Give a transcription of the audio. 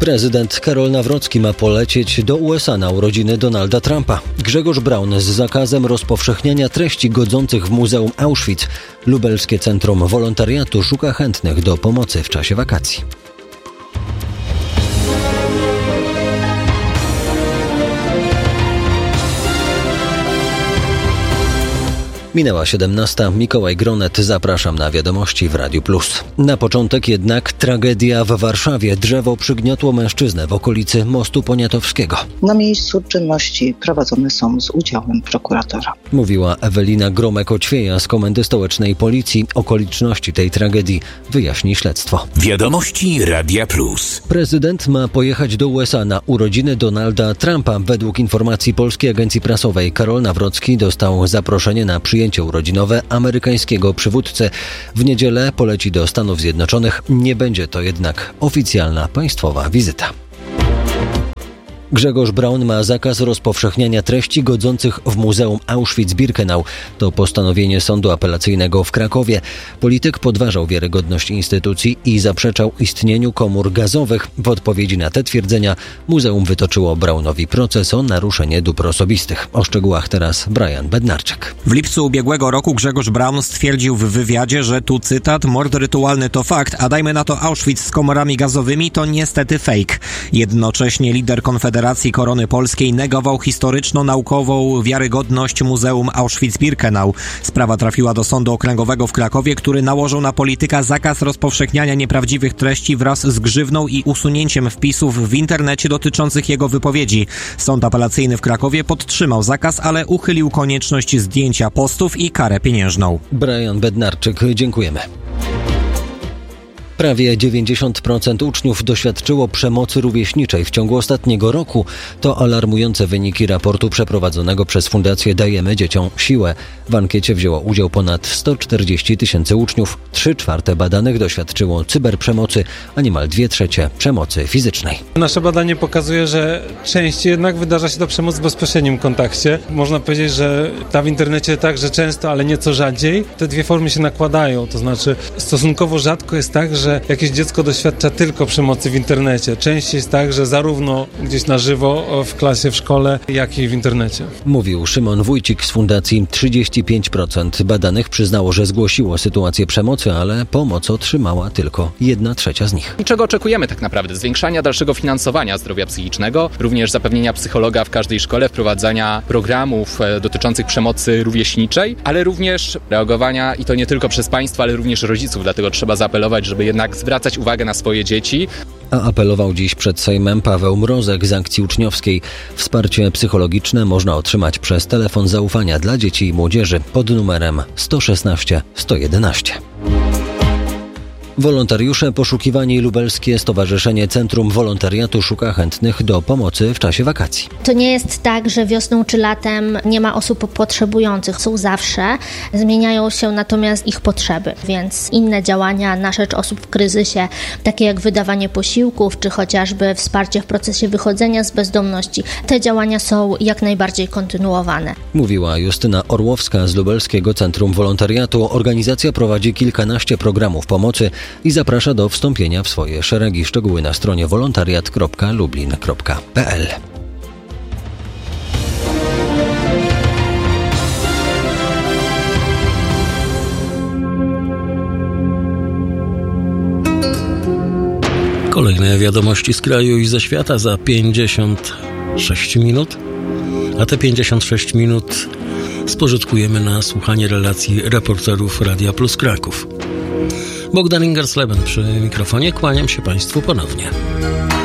Prezydent Karol Nawrocki ma polecieć do USA na urodziny Donalda Trumpa. Grzegorz Braun z zakazem rozpowszechniania treści godzących w Muzeum Auschwitz. Lubelskie Centrum Wolontariatu szuka chętnych do pomocy w czasie wakacji. Minęła 17. Mikołaj Gronet, zapraszam na wiadomości w Radiu Plus. Na początek jednak tragedia w Warszawie. Drzewo przygniotło mężczyznę w okolicy Mostu Poniatowskiego. Na miejscu czynności prowadzone są z udziałem prokuratora. Mówiła Ewelina Gromek-Oćwieja z Komendy Stołecznej Policji. Okoliczności tej tragedii wyjaśni śledztwo. Wiadomości Radia Plus. Prezydent ma pojechać do USA na urodziny Donalda Trumpa. Według informacji Polskiej Agencji Prasowej Karol Nawrocki dostał zaproszenie na przyjęcie urodzinowe amerykańskiego przywódcy. W niedzielę poleci do Stanów Zjednoczonych. Nie będzie to jednak oficjalna państwowa wizyta. Grzegorz Braun ma zakaz rozpowszechniania treści godzących w Muzeum Auschwitz-Birkenau. To postanowienie Sądu Apelacyjnego w Krakowie. Polityk podważał wiarygodność instytucji i zaprzeczał istnieniu komór gazowych. W odpowiedzi na te twierdzenia muzeum wytoczyło Braunowi proces o naruszenie dóbr osobistych. O szczegółach teraz Brian Bednarczyk. W lipcu ubiegłego roku Grzegorz Braun stwierdził w wywiadzie, że tu cytat: mord rytualny to fakt, a dajmy na to Auschwitz z komorami gazowymi to niestety fake. Jednocześnie lider Konfederacji Korony Polskiej negował historyczno-naukową wiarygodność Muzeum Auschwitz-Birkenau. Sprawa trafiła do Sądu Okręgowego w Krakowie, który nałożył na polityka zakaz rozpowszechniania nieprawdziwych treści wraz z grzywną i usunięciem wpisów w internecie dotyczących jego wypowiedzi. Sąd Apelacyjny w Krakowie podtrzymał zakaz, ale uchylił konieczność zdjęcia postów i karę pieniężną. Brian Bednarczyk, dziękujemy. Prawie 90% uczniów doświadczyło przemocy rówieśniczej w ciągu ostatniego roku. To alarmujące wyniki raportu przeprowadzonego przez Fundację Dajemy Dzieciom Siłę. W ankiecie wzięło udział ponad 140 000 uczniów. 3/4 badanych doświadczyło cyberprzemocy, a niemal 2/3 przemocy fizycznej. Nasze badanie pokazuje, że częściej jednak wydarza się to przemoc w bezpośrednim kontakcie. Można powiedzieć, że ta w internecie także często, ale nieco rzadziej. Te dwie formy się nakładają, to znaczy stosunkowo rzadko jest tak, że jakieś dziecko doświadcza tylko przemocy w internecie. Częściej jest tak, że zarówno gdzieś na żywo, w klasie, w szkole, jak i w internecie. Mówił Szymon Wójcik z Fundacji. 35% badanych przyznało, że zgłosiło sytuację przemocy, ale pomoc otrzymała tylko 1/3 z nich. I czego oczekujemy tak naprawdę? Zwiększania dalszego finansowania zdrowia psychicznego, również zapewnienia psychologa w każdej szkole, wprowadzania programów dotyczących przemocy rówieśniczej, ale również reagowania, i to nie tylko przez państwo, ale również rodziców. Dlatego trzeba zaapelować, żeby jednak zwracać uwagę na swoje dzieci. A apelował dziś przed Sejmem Paweł Mrozek z Akcji Uczniowskiej. Wsparcie psychologiczne można otrzymać przez telefon zaufania dla dzieci i młodzieży pod numerem 116 111. Wolontariusze poszukiwani. Lubelskie Stowarzyszenie Centrum Wolontariatu szuka chętnych do pomocy w czasie wakacji. To nie jest tak, że wiosną czy latem nie ma osób potrzebujących. Są zawsze. Zmieniają się natomiast ich potrzeby, więc inne działania na rzecz osób w kryzysie, takie jak wydawanie posiłków, czy chociażby wsparcie w procesie wychodzenia z bezdomności, te działania są jak najbardziej kontynuowane. Mówiła Justyna Orłowska z Lubelskiego Centrum Wolontariatu. Organizacja prowadzi kilkanaście programów pomocy i zaprasza do wstąpienia w swoje szeregi. Szczegóły na stronie wolontariat.lublin.pl. Kolejne wiadomości z kraju i ze świata za 56 minut. A te 56 minut spożytkujemy na słuchanie relacji reporterów Radia Plus Kraków. Bogdan Ingersleben przy mikrofonie. Kłaniam się Państwu ponownie.